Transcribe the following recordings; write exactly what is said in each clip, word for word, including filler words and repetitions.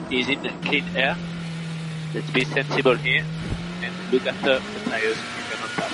is in clean air. Let's be sensible here and look after the tires we cannot pass.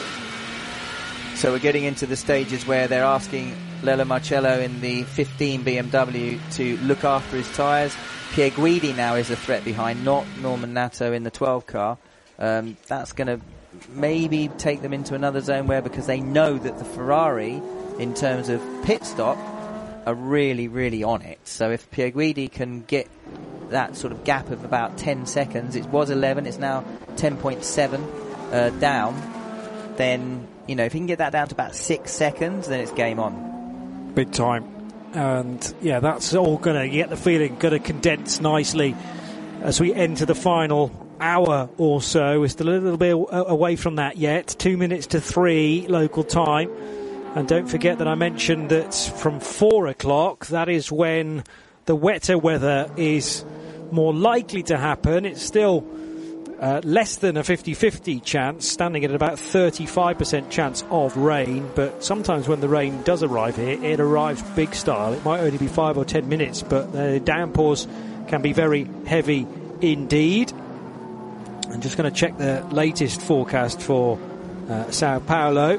So we're getting into the stages where they're asking Lello Marcello in the fifteen B M W to look after his tyres. Pierre Guidi now is a threat behind, not Norman Nato in the twelve car. Um, that's going to maybe take them into another zone where, because they know that the Ferrari, in terms of pit stop, are really, really on it. So if Pierre Guidi can get that sort of gap of about ten seconds, it was eleven, it's now ten point seven uh, down, then, you know, if he can get that down to about six seconds, then it's game on. Big time. And, yeah, that's all going to get the feeling, going to condense nicely as we enter the final hour or so. We're still a little bit away from that yet. Two minutes to three local time. And don't forget that I mentioned that from four o'clock, that is when the wetter weather is more likely to happen. It's still uh, less than a fifty-fifty chance, standing at about thirty-five percent chance of rain. But sometimes when the rain does arrive here, it arrives big style. It might only be five or ten minutes, but the downpours can be very heavy indeed. I'm just going to check the latest forecast for uh, Sao Paulo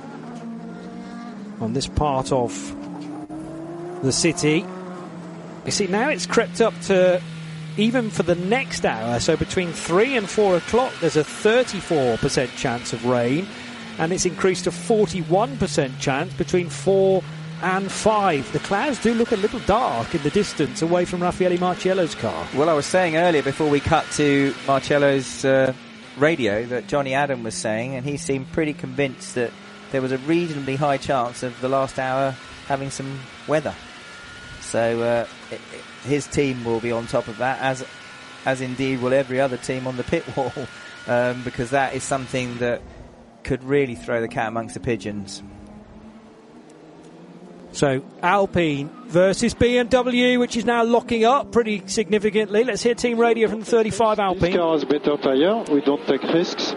on this part of the city. You see, now it's crept up to, even for the next hour, so between three and four o'clock, there's a thirty-four percent chance of rain, and it's increased to forty-one percent chance between four and five. The clouds do look a little dark in the distance away from Raffaele Marciello's car. Well, I was saying earlier before we cut to Marcello's uh, radio that Johnny Adam was saying, and he seemed pretty convinced that there was a reasonably high chance of the last hour having some weather. So uh, it, it, his team will be on top of that, as as indeed will every other team on the pit wall, um, because that is something that could really throw the cat amongst the pigeons. So Alpine versus B M W, which is now locking up pretty significantly. Let's hear team radio from the thirty-five Alpine. This car has better tyre. We don't take risks.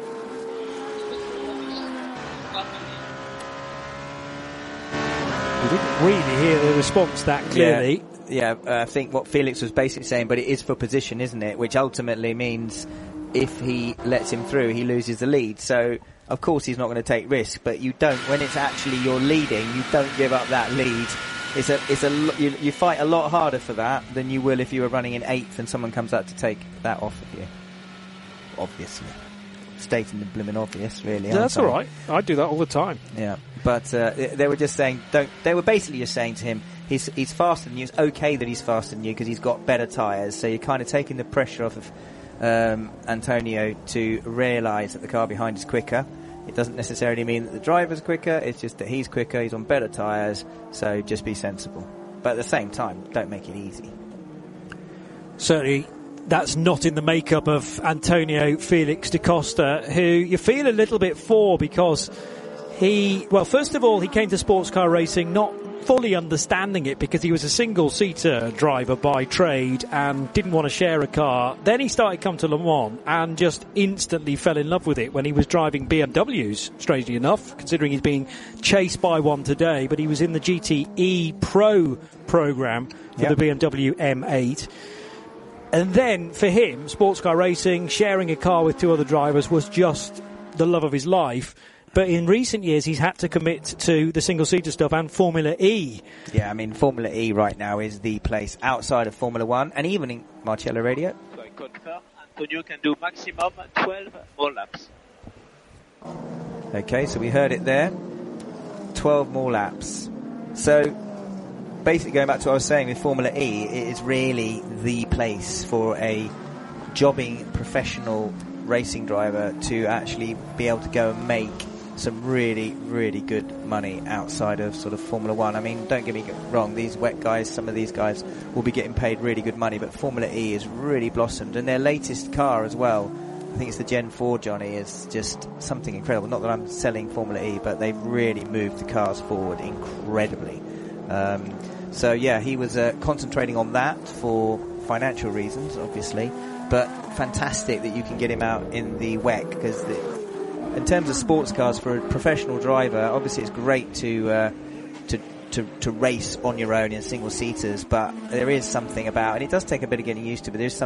We didn't really hear the response that clearly. Yeah, yeah uh, I think what Felix was basically saying, but it is for position, isn't it? Which ultimately means if he lets him through, he loses the lead. So, of course, he's not going to take risks, but you don't, when it's actually you're leading, you don't give up that lead. It's a, it's a, you, you fight a lot harder for that than you will if you were running in eighth and someone comes out to take that off of you. Obviously. Stating the blooming obvious, really. Yeah, that's all right. I do that all the time. Yeah, but uh, they were just saying, don't. They were basically just saying to him, he's he's faster than you. It's okay that he's faster than you because he's got better tyres. So you're kind of taking the pressure off of um, Antonio to realise that the car behind is quicker. It doesn't necessarily mean that the driver's quicker. It's just that he's quicker. He's on better tyres. So just be sensible. But at the same time, don't make it easy. Certainly. That's not in the makeup of Antonio Felix da Costa, who you feel a little bit for because he, well, first of all, he came to sports car racing not fully understanding it because he was a single-seater driver by trade and didn't want to share a car. Then he started come to Le Mans and just instantly fell in love with it when he was driving B M Ws, strangely enough, considering he's being chased by one today, but he was in the G T E Pro program for yep. the B M W M eight. And then, for him, sports car racing, sharing a car with two other drivers was just the love of his life. But in recent years, he's had to commit to the single-seater stuff and Formula E. Yeah, I mean, Formula E right now is the place outside of Formula One, and even in Marcello Radio. So I confirm Antonio can do maximum twelve more laps. Okay, so we heard it there. twelve more laps. So, basically going back to what I was saying with Formula E, it is really the place for a jobbing professional racing driver to actually be able to go and make some really, really good money outside of sort of Formula One. I mean, don't get me wrong, these wet guys, some of these guys will be getting paid really good money, but Formula E has really blossomed, and their latest car as well, I think it's the Gen four, Johnny, is just something incredible. Not that I'm selling Formula E, but they've really moved the cars forward incredibly. Um, so yeah, he was uh, concentrating on that for financial reasons, obviously, but fantastic that you can get him out in the wet, because in terms of sports cars for a professional driver, obviously it's great to uh, to, to to race on your own in single seaters, but there is something about, and it does take a bit of getting used to, but there's something